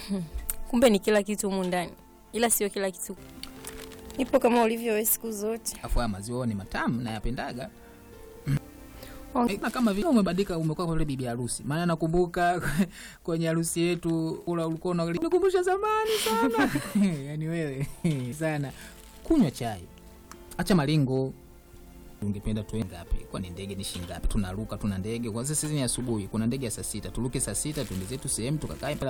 Kumbe ni kila kitu humu ndani. Ila sio kila kitu. Nipo kama ulivyo wewe siku zote. Afu ya maziwa ni matamu na yapendaga. Na kama vile umebadilika umekuwa kwa bibi harusi. Maana nakumbuka kwenye harusi yetu ulikuwa unanikumbusha zamani sana. Yaani wewe sana. Kunywa chai. Acha malingo. Ungependa tuende ngapi? Kwa ni ndege ni shilingi ngapi? Tunaruka tuna ndege. Kwanza sisi ni asubuhi. Kuna ndege ya saa 6. Turuke saa 6 tuende zetu sehemu tukakae.